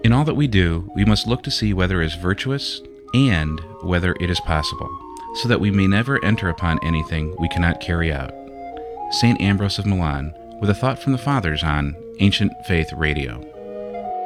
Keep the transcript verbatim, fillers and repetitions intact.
In all that we do, we must look to see whether it is virtuous and whether it is possible, so that we may never enter upon anything we cannot carry out. Saint Ambrose of Milan, with a thought from the Fathers on Ancient Faith Radio.